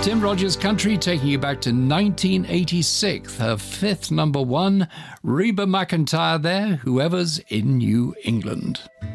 Tim Rogers Country taking you back to 1986. Her fifth number one, Reba McEntire there, Whoever's in New England.